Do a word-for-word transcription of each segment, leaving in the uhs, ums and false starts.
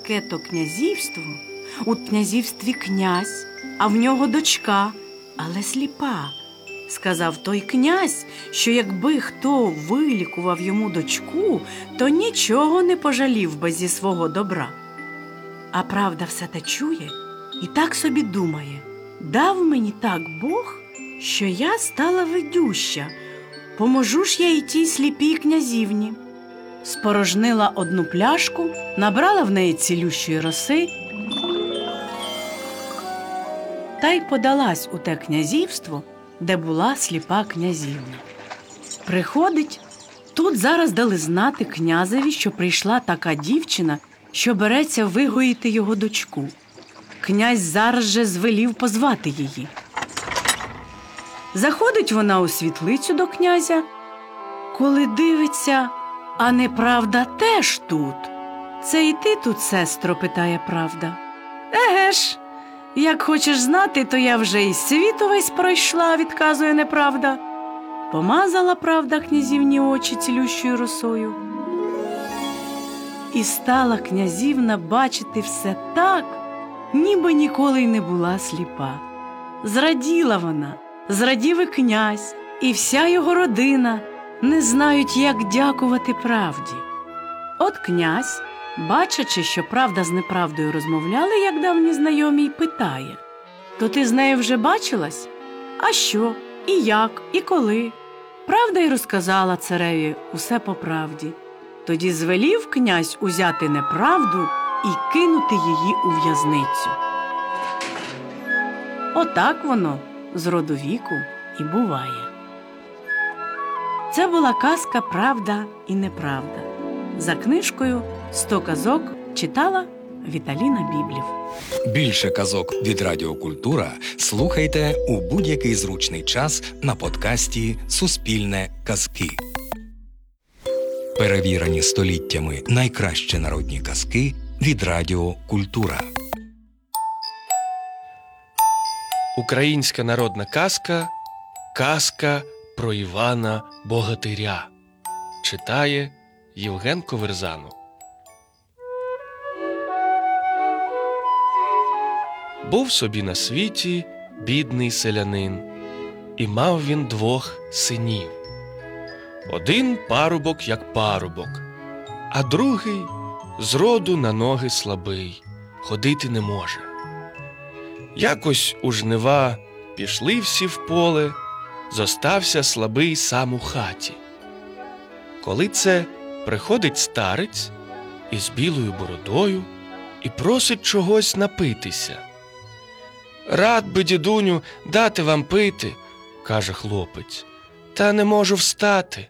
яке-то князівство, у князівстві князь, а в нього дочка, але сліпа. Сказав той князь, що якби хто вилікував йому дочку, то нічого не пожалів би зі свого добра. А правда все те чує і так собі думає: дав мені так Бог, що я стала видюща, поможу ж я й тій сліпій князівні. Спорожнила одну пляшку, набрала в неї цілющої роси та й подалась у те князівство, де була сліпа князівна. Приходить, тут зараз дали знати князеві, що прийшла така дівчина, що береться вигоїти його дочку. Князь зараз же звелів позвати її. Заходить вона у світлицю до князя, коли дивиться, а неправда теж тут. Це і ти тут, сестро, питає правда. Еге ж, як хочеш знати, то я вже і світ увесь пройшла, відказує неправда. Помазала правда князівні очі цілющою росою. І стала князівна бачити все так, ніби ніколи й не була сліпа. Зраділа вона, зрадів і князь, і вся його родина не знають, як дякувати правді. От князь, бачачи, що правда з неправдою розмовляли, як давні знайомі, й питає: то ти з нею вже бачилась? А що, і як, і коли? Правда й розказала цареві усе по правді. Тоді звелів князь узяти неправду і кинути її у в'язницю. Отак воно з роду віку і буває. Це була казка «Правда і неправда». За книжкою «Сто казок» читала Віталіна Біблів. Більше казок від Радіо Культура слухайте у будь-який зручний час на подкасті «Суспільне казки». Перевірені століттями найкращі народні казки від Радіо Культура. Українська народна казка «Казка про Івана Богатиря». Читає Євген Коверзанов. Був собі на світі бідний селянин, і мав він двох синів. Один парубок як парубок, а другий зроду на ноги слабий, ходити не може. Якось у жнива пішли всі в поле, зостався слабий сам у хаті. Коли це приходить старець із білою бородою і просить чогось напитися. «Рад би, дідуню, дати вам пити», – каже хлопець, – «та не можу встати».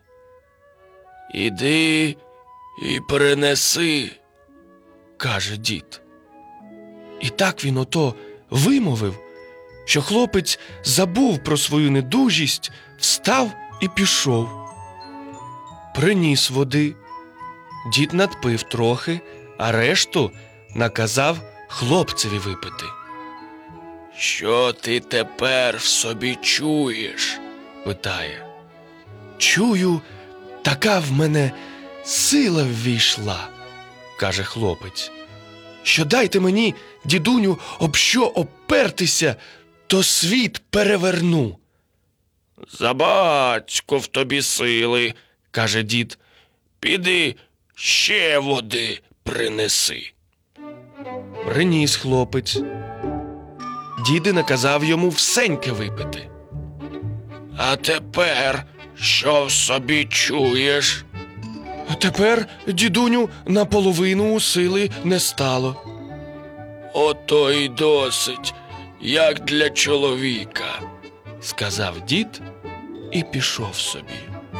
«Іди і принеси», – каже дід. І так він ото вимовив, що хлопець забув про свою недужість, встав і пішов. Приніс води. Дід надпив трохи, а решту наказав хлопцеві випити. «Що ти тепер в собі чуєш?» – питає. «Чую, така в мене сила ввійшла», – каже хлопець, «що дайте мені, дідуню, об що опертися, то світ переверну». «Забацько в тобі сили», – каже дід, «піди ще води принеси». Приніс хлопець. Дід наказав йому всеньке випити. «А тепер що в собі чуєш?» «Тепер, дідуню, наполовину сили не стало». «Ото й досить, як для чоловіка», – сказав дід і пішов собі.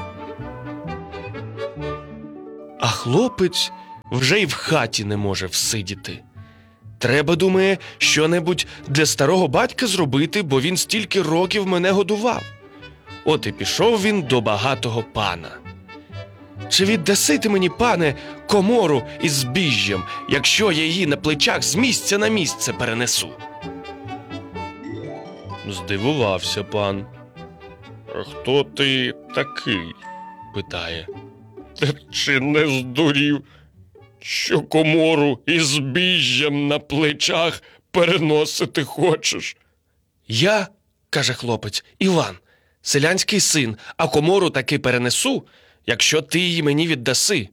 А хлопець вже й в хаті не може всидіти. Треба, думає, що-небудь для старого батька зробити, бо він стільки років мене годував. От і пішов він до багатого пана. «Чи віддаси ти мені, пане, комору із збіжжям, якщо я її на плечах з місця на місце перенесу?» Здивувався пан. «Хто ти такий?» – питає. «Чи не здурів? що комору із збіжжям на плечах переносити хочеш. Я, каже хлопець, Іван, селянський син, а комору таки перенесу, якщо ти її мені віддаси.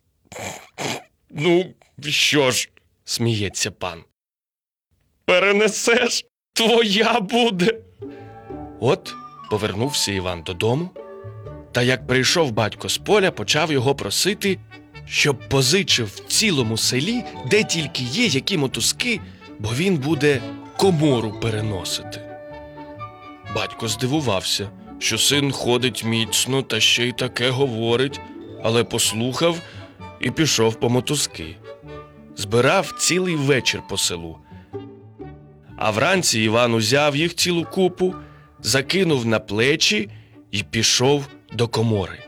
Ну, що ж, сміється пан. Перенесеш, твоя буде. От повернувся Іван додому, та як прийшов батько з поля, почав його просити, щоб позичив в цілому селі, де тільки є які мотузки, бо він буде комору переносити. Батько здивувався, що син ходить міцно та ще й таке говорить, але послухав і пішов по мотузки. Збирав цілий вечір по селу. А вранці Іван узяв їх цілу купу, закинув на плечі і пішов до комори.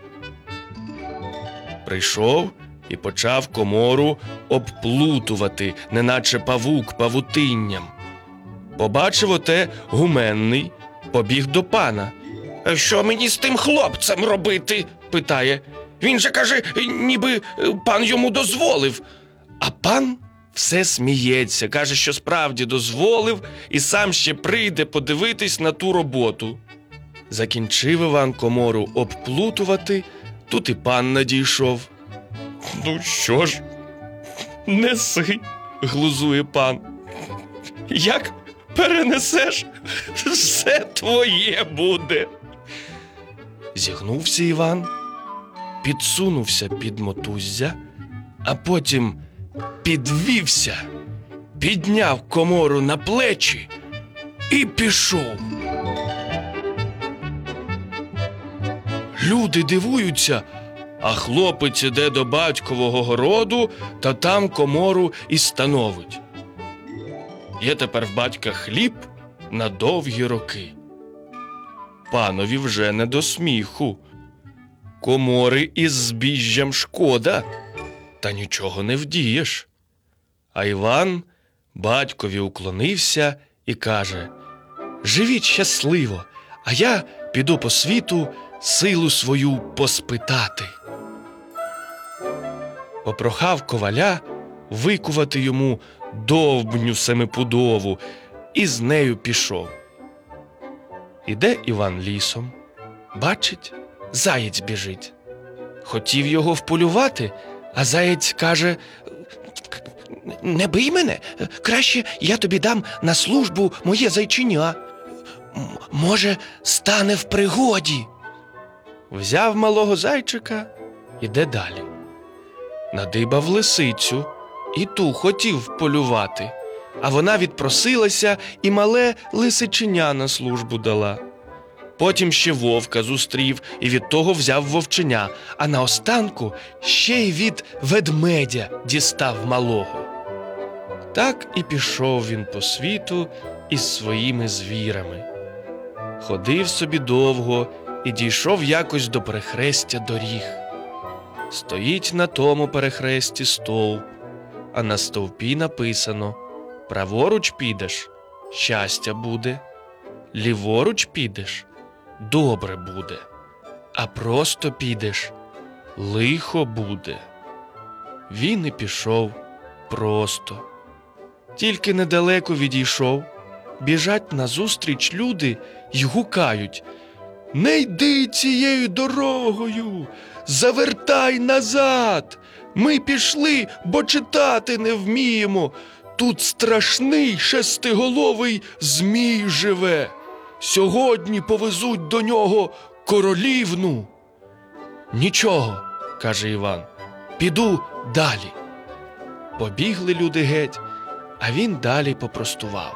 Прийшов і почав комору обплутувати, неначе павук павутинням. Побачив оте гуменний, побіг до пана. «Що мені з тим хлопцем робити?» – питає. «Він же, каже, ніби пан йому дозволив». А пан все сміється, каже, що справді дозволив і сам ще прийде подивитись на ту роботу. Закінчив Іван комору обплутувати, тут і пан надійшов. «Ну що ж, неси», – глузує пан. «Як перенесеш, все твоє буде». Зігнувся Іван, підсунувся під мотуззя, а потім підвівся, підняв комору на плечі і пішов. Люди дивуються, а хлопець іде до батькового городу та там комору і становить. Є тепер в батька хліб на довгі роки. Панові вже не до сміху. Комори із збіжжям шкода, та нічого не вдієш. А Іван батькові уклонився і каже: «Живіть щасливо, а я піду по світу силу свою поспитати». Попрохав коваля викувати йому довбню семипудову і з нею пішов. Іде Іван лісом, бачить, заєць біжить. Хотів його вполювати, а заєць каже: «Не бий мене, краще я тобі дам на службу моє зайчиня. М- може, стане в пригоді». Взяв малого зайчика, іде далі. Надибав лисицю, і ту хотів вполювати, а вона відпросилася і мале лисиченя на службу дала. Потім ще вовка зустрів і від того взяв вовченя, а наостанку ще й від ведмедя дістав малого. Так і пішов він по світу із своїми звірами. Ходив собі довго і дійшов якось до перехрестя доріг. Стоїть на тому перехресті стовп, а на стовпі написано: праворуч підеш – щастя буде, ліворуч підеш – добре буде, а просто підеш – лихо буде. Він і пішов просто. Тільки недалеко відійшов, біжать назустріч люди й гукають: «Не йди цією дорогою! Завертай назад! Ми пішли, бо читати не вміємо. Тут страшний шестиголовий змій живе. Сьогодні повезуть до нього королівну». «Нічого», – каже Іван, – «піду далі». Побігли люди геть, а він далі попростував.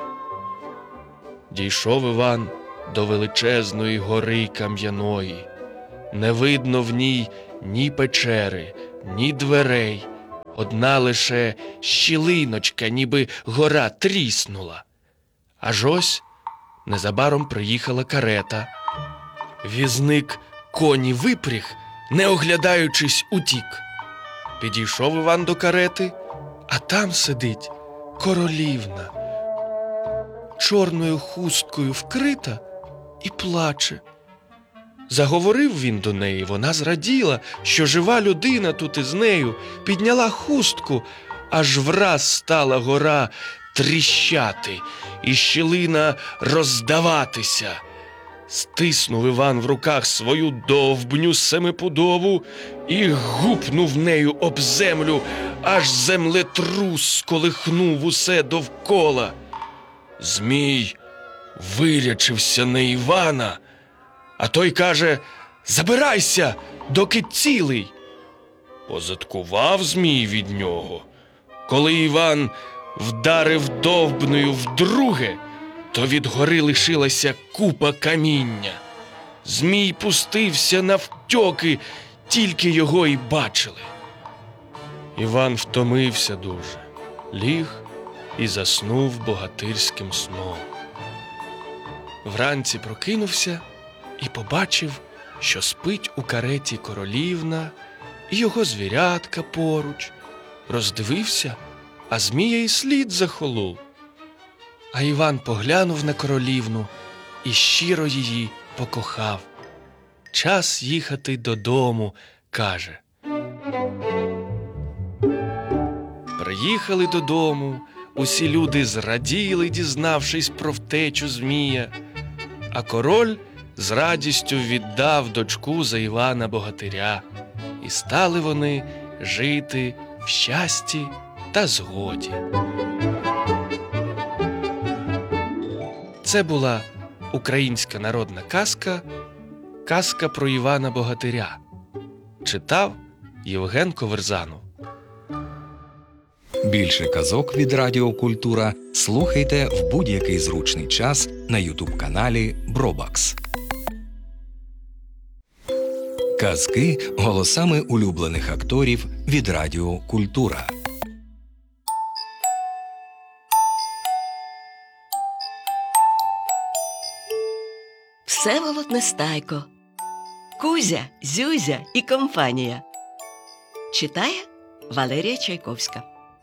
Дійшов Іван до величезної гори кам'яної. Не видно в ній ні печери, ні дверей. Одна лише щілиночка, ніби гора тріснула. Аж ось незабаром приїхала карета. Візник коні випряг, не оглядаючись, утік. Підійшов Іван до карети, а там сидить королівна, чорною хусткою вкрита і плаче. Заговорив він до неї, вона зраділа, що жива людина тут із нею, підняла хустку, аж враз стала гора тріщати і щілина роздаватися. Стиснув Іван в руках свою довбню семипудову і гупнув нею об землю, аж землетрус сколихнув усе довкола. Змій вирячився на Івана, а той каже: «Забирайся, доки цілий!» Позадкував Змій від нього. Коли Іван вдарив довбнею вдруге, то від гори лишилася купа каміння. Змій пустився навтьоки, тільки його й бачили. Іван втомився дуже, ліг і заснув богатирським сном. Вранці прокинувся і побачив, що спить у кареті королівна і його звірятка поруч. Роздивився, а Змія й слід захолов. А Іван поглянув на королівну і щиро її покохав. Час їхати додому, каже. Приїхали додому, усі люди зраділи, дізнавшись про втечу Змія, а король з радістю віддав дочку за Івана Богатиря, і стали вони жити в щасті та згоді. Це була українська народна казка «Казка про Івана Богатиря». Читав Євген Коверзанов. Більше казок від Радіо Культура слухайте в будь-який зручний час на ютуб-каналі Бробакс. Казки голосами улюблених акторів від Радіо Культура. Всеволод Нестайко. Кузя, Зюзя і компанія. Читає Валерія Чайковська.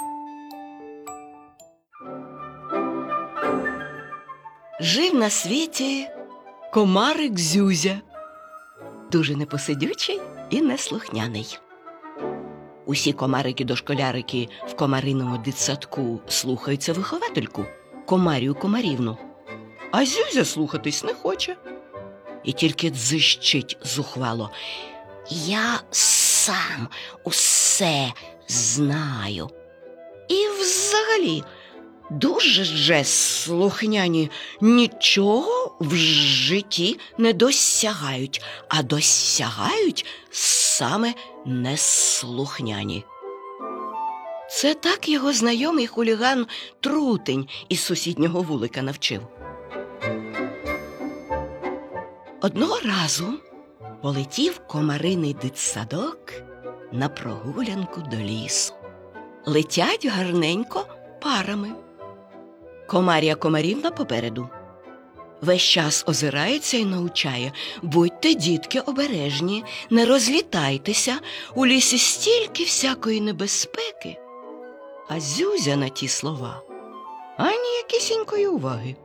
Жив на світі комарик Зюзя. Дуже непосидючий і неслухняний. Усі комарики-дошколярики в комариному дитсадку слухаються виховательку, Комарію Комарівну. А Зюзя слухатись не хоче. І тільки дзищить зухвало: «Я сам усе знаю». І взагалі дуже же слухняні нічого в житті не досягають, а досягають саме неслухняні. Це так його знайомий хуліган Трутень із сусіднього вулика навчив. Одного разу полетів комариний дитсадок на прогулянку до лісу. Летять гарненько парами. Комарія Комарівна попереду. Весь час озирається і научає: будьте, дітки, обережні, не розлітайтеся, у лісі стільки всякої небезпеки. А Зюзя на ті слова ані якісінької уваги.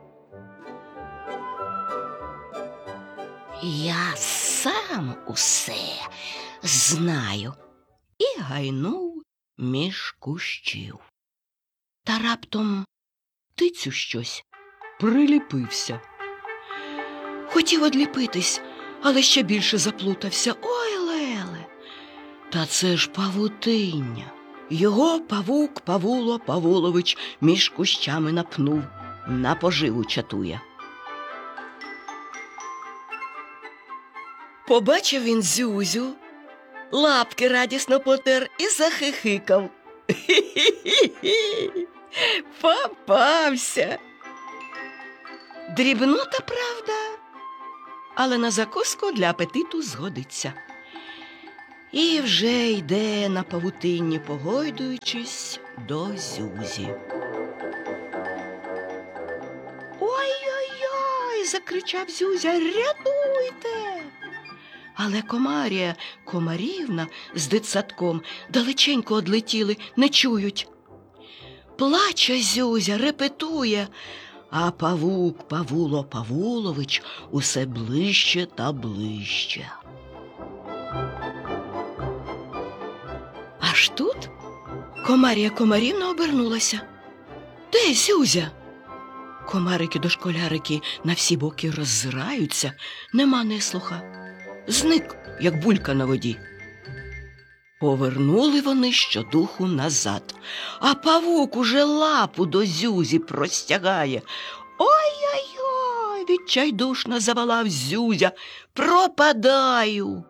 «Я сам усе знаю», і гайнув між кущів. Та раптом тицю щось приліпився. Хотів одліпитись, але ще більше заплутався. Ой, леле! Та це ж павутиння. Його павук Павуло Павулович між кущами напнув, на поживу чатує. Побачив він Зюзю, лапки радісно потер і захихикав. Хі-хі-хі! Попався! Дрібнота, правда, але на закуску для апетиту згодиться. І вже йде на павутинні, погойдуючись, до Зюзі. «Ой-ой-ой!» – закричав Зюзя. «Рятуйте!» Але Комарія Комарівна з дитсадком далеченько одлетіли, не чують. Плаче Зюзя, репетує: А павук Павуло Павулович усе ближче та ближче. Аж тут Комарія Комарівна обернулася. «Де Зюзя?» Комарики-дошколярики на всі боки роззираються, нема неслуха. Зник, як булька на воді. Повернули вони щодуху назад, а павук уже лапу до Зюзі простягає. «Ой-ой-ой!» – відчайдушно заволав Зюзя. «Пропадаю!»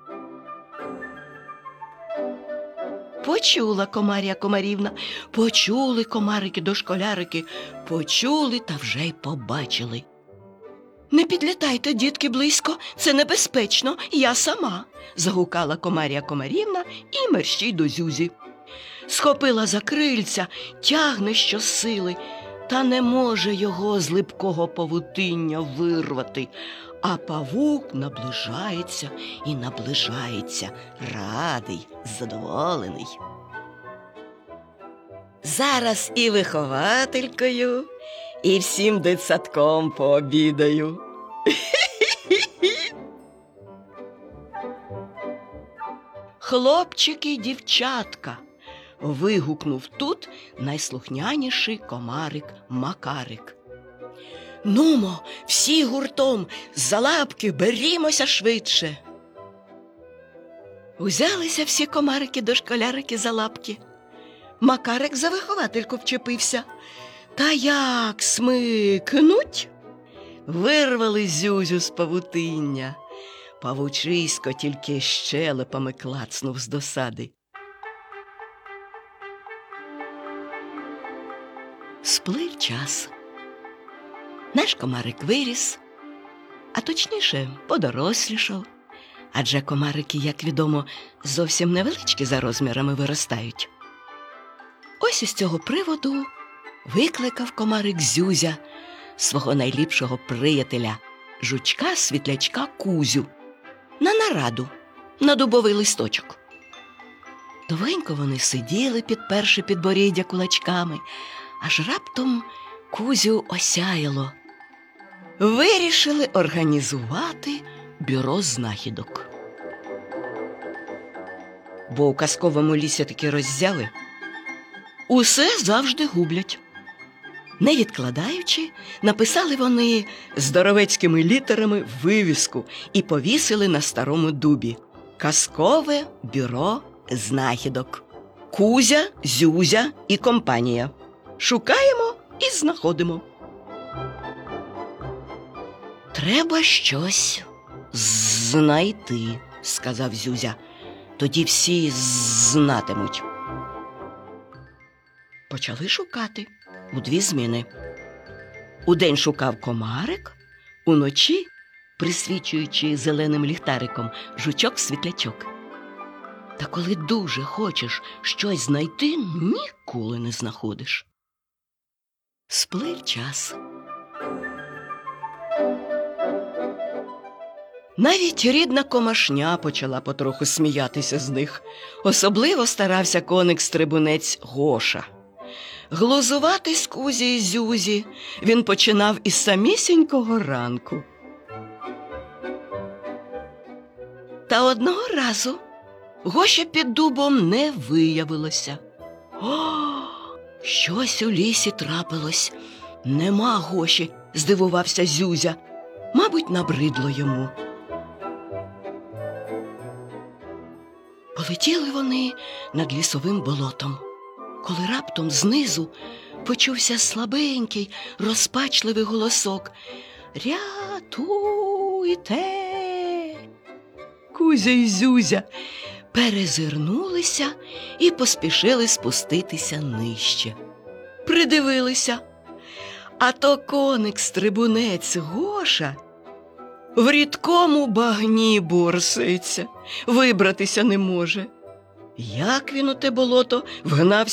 Почула Комарія Комарівна, почули комарики-дошколярики, почули та вже й побачили. «Не підлітайте, дітки, близько, це небезпечно, я сама!» – загукала Комарія Комарівна і мерщій до Зюзі. Схопила за крильця, тягне щосили, та не може його з липкого павутиння вирвати. А павук наближається і наближається, радий, задоволений. «Зараз і вихователькою, і всім дитсадком пообідаю». «Хлопчики й дівчатка!» – вигукнув тут найслухняніший комарик Макарик. «Нумо, всі гуртом, за лапки берімося швидше!» Узялися всі комарики-дошколярики за лапки. Макарик за виховательку вчепився. Та як смикнуть! Вирвали Зюзю з павутиння. Павучисько тільки щелепами клацнув з досади. Сплив час. Наш комарик виріс, а точніше подорослішав. Адже комарики, як відомо, зовсім невеличкі за розмірами виростають. Ось із цього приводу викликав комарик Зюзя свого найліпшого приятеля, жучка-світлячка Кузю, на нараду, на дубовий листочок. Довгенько вони сиділи, підперши підборіддя кулачками, аж раптом Кузю осяяло. Вирішили організувати бюро знахідок. Бо у казковому лісі такі роззяви усе завжди гублять. Не відкладаючи, написали вони здоровецькими літерами вивіску і повісили на старому дубі: «Казкове бюро знахідок. Кузя, Зюзя і компанія. Шукаємо і знаходимо». «Треба щось знайти», – сказав Зюзя. «Тоді всі знатимуть». Почали шукати у дві зміни. Удень шукав комарик, уночі, присвічуючи зеленим ліхтариком, жучок-світлячок. Та коли дуже хочеш щось знайти, ніколи не знаходиш. Сплив час. Навіть рідна комашня почала потроху сміятися з них. Особливо старався коник-стрибунець Гоша. Глузувати з Кузі і Зюзі він починав із самісінького ранку. Та одного разу Гоші під дубом не виявилося. «О, щось у лісі трапилось. Нема Гоші», – здивувався Зюзя. Мабуть, набридло йому. Полетіли вони над лісовим болотом, коли раптом знизу почувся слабенький, розпачливий голосок: «Рятуйте!» Кузя і Зюзя перезирнулися і поспішили спуститися нижче. Придивилися, а то коник-стрибунець Гоша в рідкому багні борсається, вибратися не може. Як він у те болото вгнався